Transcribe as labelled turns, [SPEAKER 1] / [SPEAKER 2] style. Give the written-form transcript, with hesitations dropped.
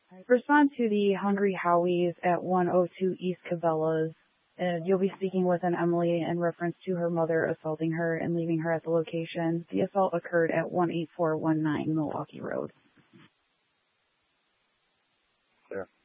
[SPEAKER 1] Respond to the Hungry Howies at 102 East Cabela's. You'll be speaking with an Emily in reference to her mother assaulting her and leaving her at the location. The assault occurred at 18419 Milwaukee Road.
[SPEAKER 2] Clear.